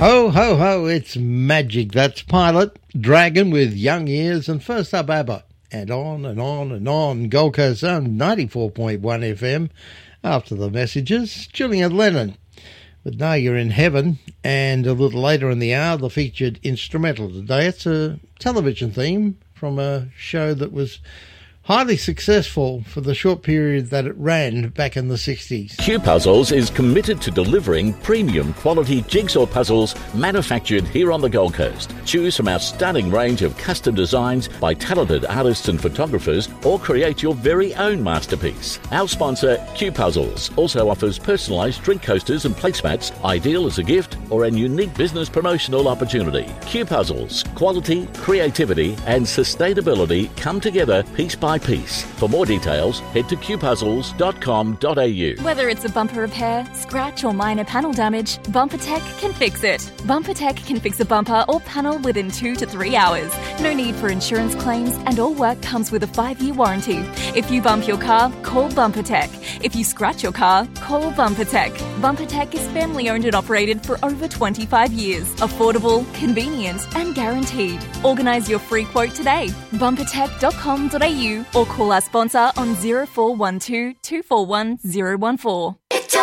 Ho, ho, ho, it's magic. That's Pilot, Dragon with Young Ears, and first up ABBA. And on and on and on. Gold Coast Zone 94.1 FM. After the messages, Julian Lennon with Now You're in Heaven. And a little later in the hour, the featured instrumental today. It's a television theme from a show that was highly successful for the short period that it ran back in the 60s. Q Puzzles is committed to delivering premium quality jigsaw puzzles manufactured here on the Gold Coast. Choose from our stunning range of custom designs by talented artists and photographers, or create your very own masterpiece. Our sponsor, Q Puzzles, also offers personalised drink coasters and placemats, ideal as a gift or an unique business promotional opportunity. Q Puzzles, quality, creativity and sustainability come together piece by piece. For more details, head to qpuzzles.com.au. Whether it's a bumper repair, scratch or minor panel damage, BumperTech can fix it. BumperTech can fix a bumper or panel within 2 to 3 hours. No need for insurance claims and all work comes with a 5-year warranty. If you bump your car, call BumperTech. If you scratch your car, call BumperTech. BumperTech is family owned and operated for over 25 years. Affordable, convenient and guaranteed. Organise your free quote today. BumperTech.com.au or call our sponsor on 0412 241 014.